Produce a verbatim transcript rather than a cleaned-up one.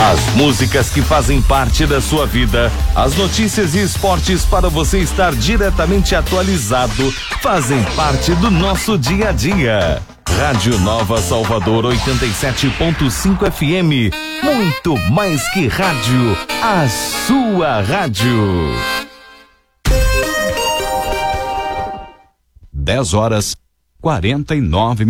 As músicas que fazem parte da sua vida, as notícias e esportes para você estar diretamente atualizado, fazem parte do nosso dia a dia. Rádio Nova Salvador oitenta e sete ponto cinco F M. Muito mais que rádio, a sua rádio. dez horas, quarenta e nove minutos.